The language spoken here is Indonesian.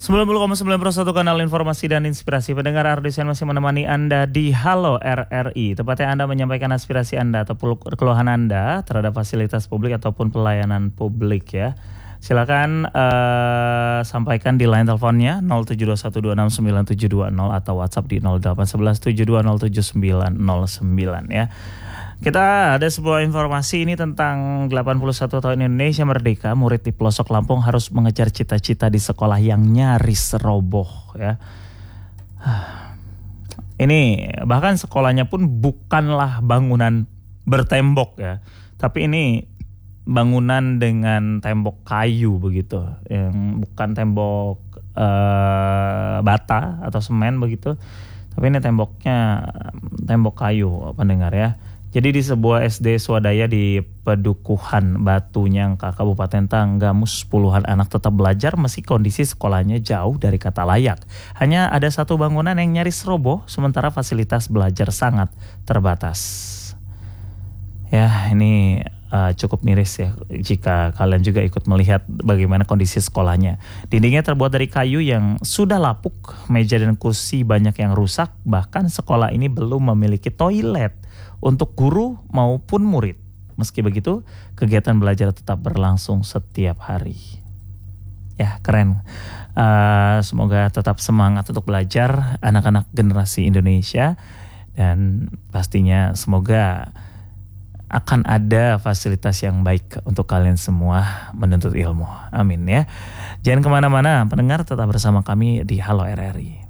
90,91 kanal informasi dan inspirasi. Pendengar Ardisian masih menemani Anda di Halo RRI. Tepatnya Anda menyampaikan aspirasi Anda atau keluhan Anda terhadap fasilitas publik ataupun pelayanan publik ya. Silakan sampaikan di line teleponnya 0721269720 atau WhatsApp di 081172079909 ya. Kita ada sebuah informasi ini tentang 81 tahun Indonesia Merdeka. Murid di pelosok Lampung harus mengejar cita-cita di sekolah yang nyaris roboh ya. Ini bahkan sekolahnya pun bukanlah bangunan bertembok ya, tapi ini bangunan dengan tembok kayu begitu, yang bukan tembok bata atau semen begitu, tapi ini temboknya tembok kayu pendengar ya. Jadi di sebuah SD swadaya di Pedukuhan Batu Nyangka, Kabupaten Tanggamus, puluhan anak tetap belajar meski kondisi sekolahnya jauh dari kata layak. Hanya ada satu bangunan yang nyaris roboh, sementara fasilitas belajar sangat terbatas. Ya, ini cukup miris ya jika kalian juga ikut melihat bagaimana kondisi sekolahnya. Dindingnya terbuat dari kayu yang sudah lapuk, meja dan kursi banyak yang rusak, bahkan sekolah ini belum memiliki toilet untuk guru maupun murid. Meski begitu, kegiatan belajar tetap berlangsung setiap hari. Ya, keren. Semoga tetap semangat untuk belajar anak-anak generasi Indonesia, dan pastinya semoga akan ada fasilitas yang baik untuk kalian semua menuntut ilmu. Amin ya. Jangan kemana-mana, pendengar, tetap bersama kami di Halo RRI.